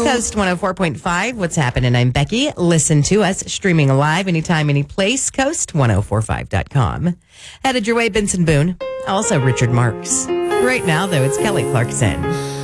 Coast 104.5. What's happening? I'm Becky. Listen to us streaming live anytime, any place. Coast1045.com. Headed your way, Benson Boone. Also, Richard Marks. Right now, though, it's Kelly Clarkson.